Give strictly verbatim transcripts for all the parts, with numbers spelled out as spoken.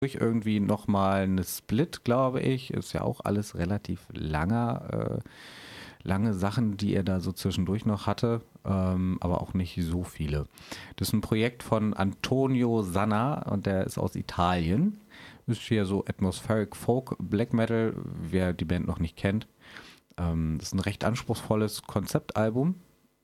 irgendwie nochmal eine Split, glaube ich. Ist ja auch alles relativ langer, äh, lange Sachen, die er da so zwischendurch noch hatte, ähm, aber auch nicht so viele. Das ist ein Projekt von Antonio Sanna und der ist aus Italien. Ist hier so Atmospheric Folk Black Metal, wer die Band noch nicht kennt. Ähm, das ist ein recht anspruchsvolles Konzeptalbum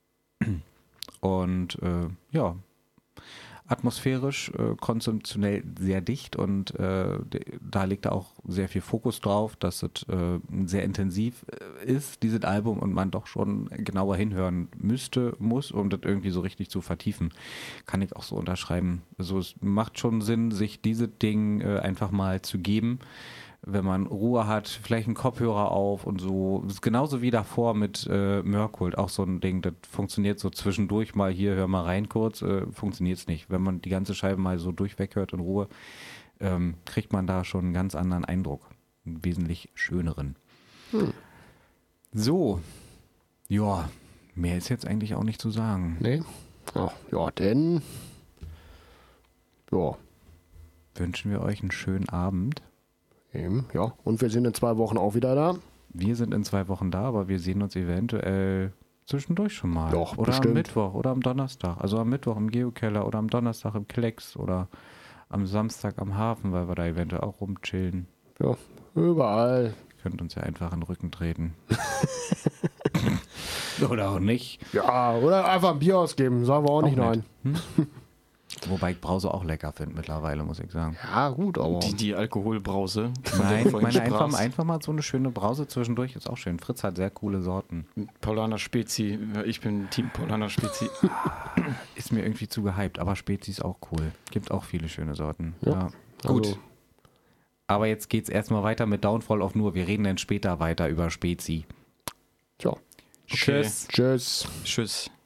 und äh, ja, atmosphärisch, äh, konzeptionell sehr dicht und äh, de, da liegt da auch sehr viel Fokus drauf, dass es äh, sehr intensiv äh, ist, dieses Album, und man doch schon genauer hinhören müsste, muss, um das irgendwie so richtig zu vertiefen. Kann ich auch so unterschreiben. Also es macht schon Sinn, sich dieses Ding äh, einfach mal zu geben, wenn man Ruhe hat, vielleicht einen Kopfhörer auf und so. Das ist genauso wie davor mit äh, Mörkult, auch so ein Ding, das funktioniert so zwischendurch mal hier, hör mal rein kurz, äh, funktioniert es nicht. Wenn man die ganze Scheibe mal so durchweg hört in Ruhe, ähm, kriegt man da schon einen ganz anderen Eindruck, einen wesentlich schöneren. Hm. So, ja, mehr ist jetzt eigentlich auch nicht zu sagen. Nee, ach, ja, denn, ja. Wünschen wir euch einen schönen Abend. Eben, ja. Und wir sind in zwei Wochen auch wieder da. Wir sind in zwei Wochen da, aber wir sehen uns eventuell zwischendurch schon mal. Doch, oder bestimmt. am Mittwoch oder am Donnerstag. Also am Mittwoch im Geokeller oder am Donnerstag im Klecks oder am Samstag am Hafen, weil wir da eventuell auch rumchillen. Ja, überall. Ihr könnt uns ja einfach in den Rücken treten. Oder auch nicht. Ja, oder einfach ein Bier ausgeben. Sagen wir auch, auch nicht nein. Hm? Wobei ich Brause auch lecker finde mittlerweile, muss ich sagen. Ja, gut, aber... Die, die Alkoholbrause. Nein, ich meine einfach, einfach mal so eine schöne Brause zwischendurch ist auch schön. Fritz hat sehr coole Sorten. Paulaner Spezi. Ich bin Team Paulaner Spezi. Ist mir irgendwie zu gehypt, aber Spezi ist auch cool. Gibt auch viele schöne Sorten. Ja, ja. also. Gut. Aber jetzt geht's erstmal weiter mit Downfall of Nur. Wir reden dann später weiter über Spezi. Tja. Okay. Tschüss. Tschüss. Tschüss.